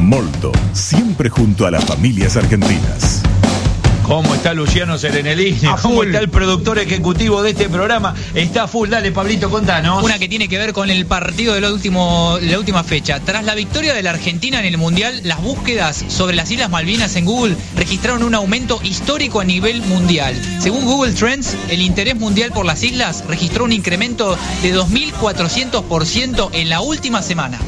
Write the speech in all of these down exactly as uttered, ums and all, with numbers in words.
Molto, siempre junto a las familias argentinas. ¿Cómo está Luciano Serenelini? ¿Cómo está el productor ejecutivo de este programa? Está full. Dale, Pablito, contanos. Una que tiene que ver con el partido de la, último, la última fecha. Tras la victoria de la Argentina en el Mundial, las búsquedas sobre las Islas Malvinas en Google registraron un aumento histórico a nivel mundial. Según Google Trends, el interés mundial por las islas registró un incremento de dos mil cuatrocientos por ciento en la última semana.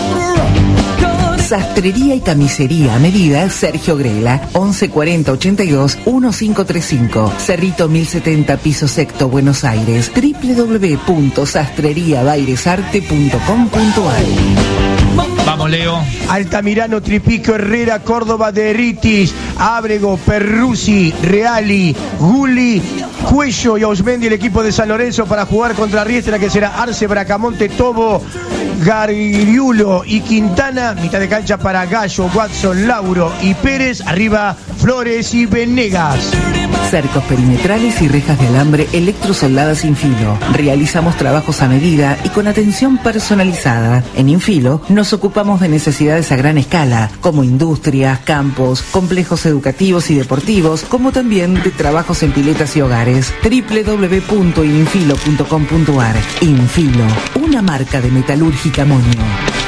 Sastrería y camisería a medida Sergio Grela, once cuarenta ochenta y dos quince treinta y cinco, Cerrito mil setenta, piso sexto, Buenos Aires, doble u doble u doble u punto sastrería bairesarte punto com punto a r. Vamos, Leo. Altamirano, Tripico, Herrera, Córdoba, Derritis, Ábrego, Perrusi, Reali, Gulli, Cuello y Ausmendi, el equipo de San Lorenzo para jugar contra Riestra, que será Arce, Bracamonte, Tobo, Gargiulo y Quintana. Mitad de cancha para Gallo, Watson, Lauro y Pérez. Arriba, Flores y Venegas. Cercos perimetrales y rejas de alambre electrosoldadas Infilo. Realizamos trabajos a medida y con atención personalizada. En Infilo nos ocupamos de necesidades a gran escala, como industrias, campos, complejos educativos y deportivos, como también de trabajos en piletas y hogares. doble u doble u doble u punto infilo punto com punto a r. Infilo, una marca de metalúrgica Monio.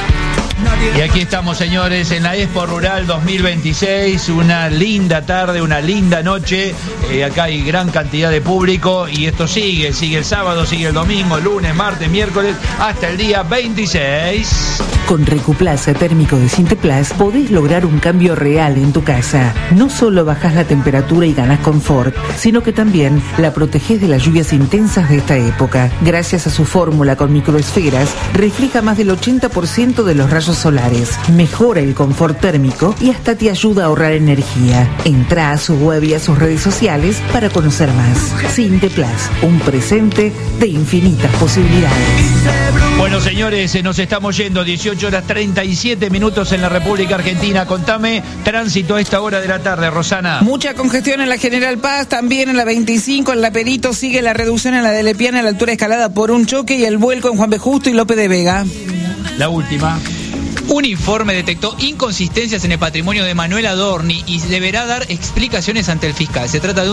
Y aquí estamos, señores, en la Expo Rural dos mil veintiséis, una linda tarde, una linda noche, eh, acá hay gran cantidad de público y esto sigue, sigue el sábado, sigue el domingo, lunes, martes, miércoles, hasta el día veintiséis. Con Recuplaza térmico de Sinteplas podés lograr un cambio real en tu casa. No solo bajás la temperatura y ganás confort, sino que también la protegés de las lluvias intensas de esta época. Gracias a su fórmula con microesferas, refleja más del ochenta por ciento de los rayos solares, mejora el confort térmico y hasta te ayuda a ahorrar energía. Entrá a su web y a sus redes sociales para conocer más. Sinteplas, un presente de infinitas posibilidades. Bueno, señores, nos estamos yendo, dieciocho horas treinta y siete minutos en la República Argentina. Contame, tránsito a esta hora de la tarde, Rosana. Mucha congestión en la General Paz, también en la veinticinco, en la Perito, sigue la reducción en la de Lepiana, a la altura escalada por un choque, y el vuelco en Juan B. Justo y López de Vega. La última. Un informe detectó inconsistencias en el patrimonio de Manuel Adorni y deberá dar explicaciones ante el fiscal. Se trata de un